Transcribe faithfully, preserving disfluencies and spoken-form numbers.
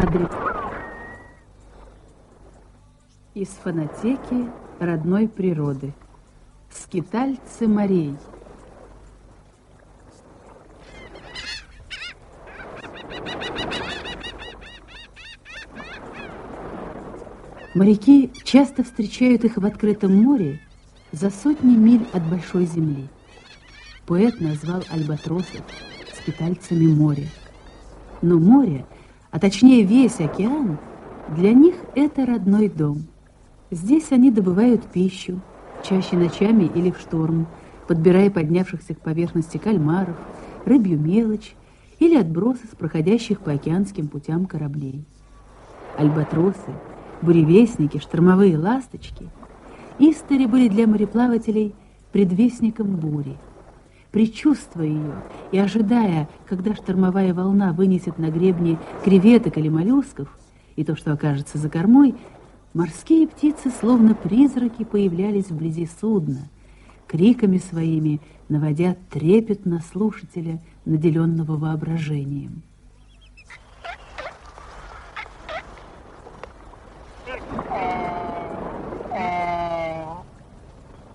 кадре. Из фонотеки родной природы. Скитальцы морей. Моряки часто встречают их в открытом море за сотни миль от большой земли. Поэт назвал альбатросов скитальцами моря. Но море, а точнее весь океан, для них это родной дом. Здесь они добывают пищу, чаще ночами или в шторм, подбирая поднявшихся к поверхности кальмаров, рыбью мелочь или отбросы с проходящих по океанским путям кораблей. Альбатросы, буревестники, штормовые ласточки истори были для мореплавателей предвестником бури. Предчувствуя ее и ожидая, когда штормовая волна вынесет на гребни креветок или моллюсков, и то, что окажется за кормой, морские птицы, словно призраки, появлялись вблизи судна, криками своими наводя трепет на слушателя, наделенного воображением.